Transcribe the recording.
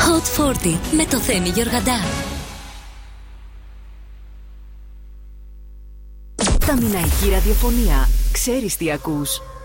Hot 40 με το Θέμη Γεωργαντά. Τα μηναϊκή ραδιοφωνία. Ξέρεις τι ακούς.